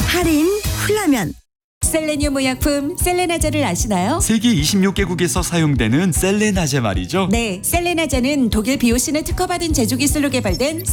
할인 훌라면. 셀레니움 의약품 셀레나제를 아시나요? 세계 26개국에서 사용되는 셀레나제 말이죠. 네, 셀레나제는 독일 비오신을 특허받은 제조 기술로 개발된